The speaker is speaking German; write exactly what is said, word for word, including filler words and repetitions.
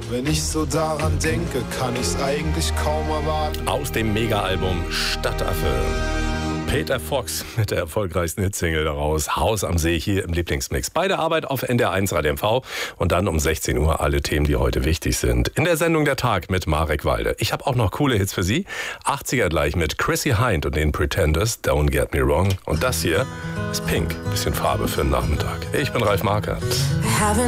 Wenn ich so daran denke, kann ich's eigentlich kaum erwarten. Aus dem Mega-Album Stadtaffe. Peter Fox mit der erfolgreichsten Hitsingle daraus. Haus am See hier im Lieblingsmix. Bei der Arbeit auf N D R eins Radio M V und dann um sechzehn Uhr alle Themen, die heute wichtig sind. In der Sendung Der Tag mit Marek Walde. Ich habe auch noch coole Hits für Sie. achtziger gleich mit Chrissy Hind und den Pretenders. Don't get me wrong. Und das hier ist Pink. Bisschen Farbe für den Nachmittag. Ich bin Ralf Markert.